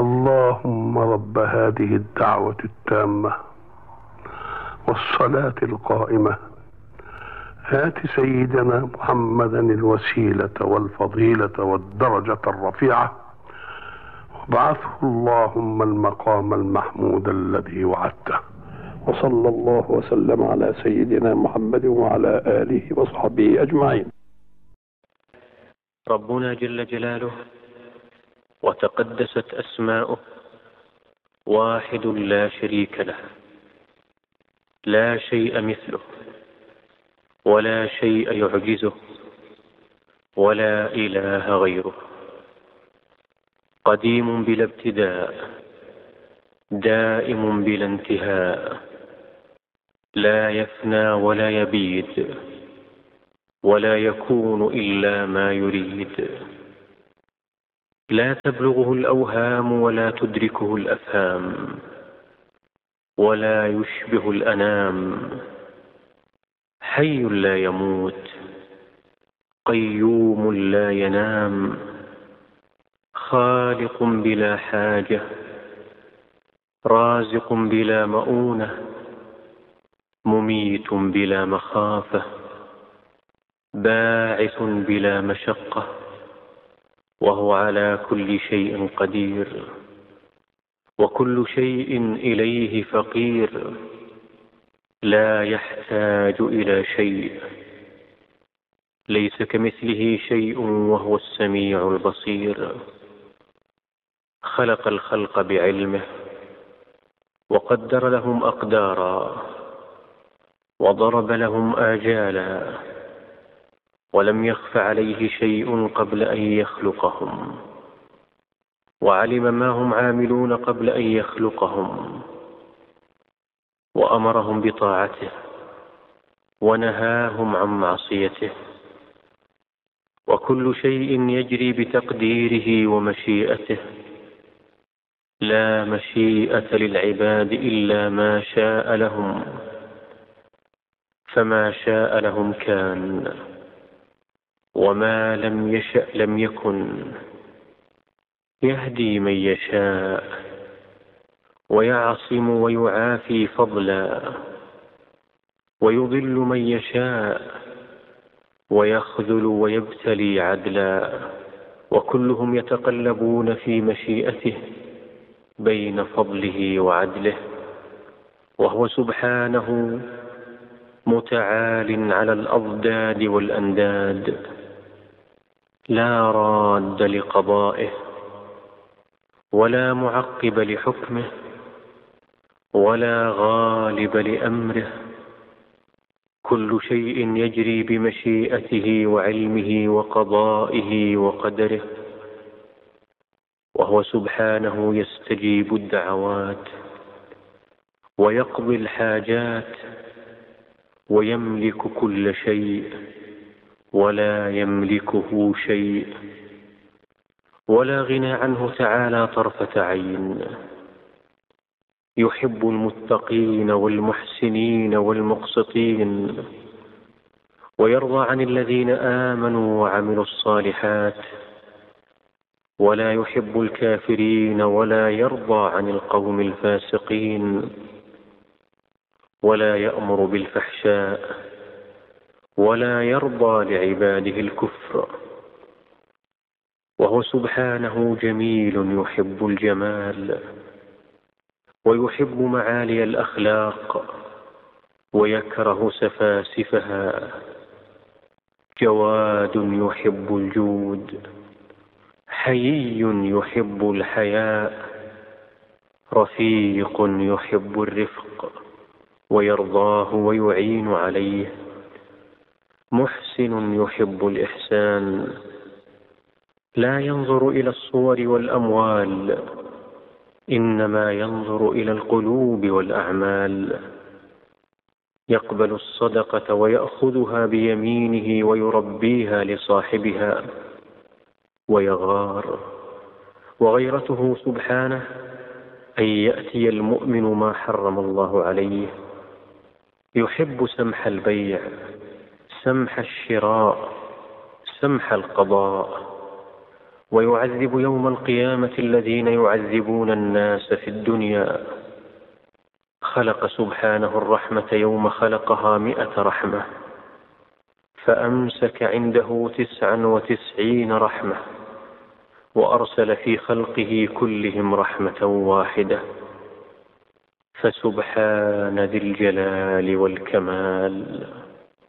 اللهم رب هذه الدعوة التامة والصلاة القائمة آت سيدنا محمدا الوسيلة والفضيلة والدرجة الرفيعة وابعثه اللهم المقام المحمود الذي وعدته. وصلى الله وسلم على سيدنا محمد وعلى آله وصحبه أجمعين. ربنا جل جلاله وتقدست أسماؤه واحد لا شريك له، لا شيء مثله ولا شيء يعجزه ولا إله غيره، قديم بلا ابتداء، دائم بلا انتهاء، لا يفنى ولا يبيد ولا يكون إلا ما يريد، لا تبلغه الأوهام ولا تدركه الأفهام ولا يشبه الأنام، حي لا يموت، قيوم لا ينام، خالق بلا حاجة، رازق بلا مؤونة، مميت بلا مخافة، باعث بلا مشقة، وهو على كل شيء قدير، وكل شيء إليه فقير، لا يحتاج إلى شيء، ليس كمثله شيء وهو السميع البصير، خلق الخلق بعلمه وقدر لهم أقدارا وضرب لهم آجالا، ولم يخف عليه شيء قبل أن يخلقهم، وعلم ما هم عاملون قبل أن يخلقهم، وأمرهم بطاعته ونهاهم عن معصيته، وكل شيء يجري بتقديره ومشيئته، لا مشيئة للعباد إلا ما شاء لهم، فما شاء لهم كان، وما لم يشأ لم يكن، يهدي من يشاء ويعصم ويعافي فضلا، ويضل من يشاء ويخذل ويبتلي عدلا، وكلهم يتقلبون في مشيئته بين فضله وعدله، وهو سبحانه متعال على الأضداد والأنداد، لا راد لقضائه ولا معقب لحكمه ولا غالب لأمره، كل شيء يجري بمشيئته وعلمه وقضائه وقدره، وهو سبحانه يستجيب الدعوات ويقضي الحاجات ويملك كل شيء ولا يملكه شيء، ولا غنى عنه تعالى طرفة عين، يحب المتقين والمحسنين والمقسطين، ويرضى عن الذين آمنوا وعملوا الصالحات، ولا يحب الكافرين ولا يرضى عن القوم الفاسقين، ولا يأمر بالفحشاء ولا يرضى لعباده الكفر، وهو سبحانه جميل يحب الجمال، ويحب معالي الأخلاق ويكره سفاسفها، جواد يحب الجود، حيي يحب الحياء، رفيق يحب الرفق ويرضاه ويعين عليه، محسن يحب الإحسان، لا ينظر إلى الصور والأموال، إنما ينظر إلى القلوب والأعمال، يقبل الصدقة ويأخذها بيمينه ويربيها لصاحبها ويغار، وغيرته سبحانه أن يأتي المؤمن ما حرم الله عليه، يحب سمح البيع، سمح الشراء، سمح القضاء، ويعذب يوم القيامة الذين يعذبون الناس في الدنيا. خلق سبحانه الرحمة يوم خلقها 100 رحمة، فأمسك عنده 99 رحمة، وأرسل في خلقه كلهم رحمة واحدة. فسبحان ذي الجلال والكمال.